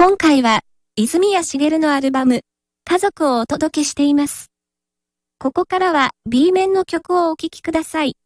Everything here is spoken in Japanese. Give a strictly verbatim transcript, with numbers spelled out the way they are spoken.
今回は、泉谷しげるのアルバム、家族をお届けしています。ここからは B 面の曲をお聴きください。